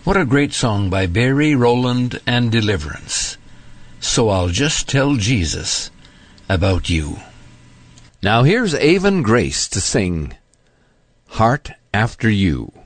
What a great song by Barry, Rowland, and Deliverance. So I'll just tell Jesus about you. Now here's Avon Grace to sing Heart After You.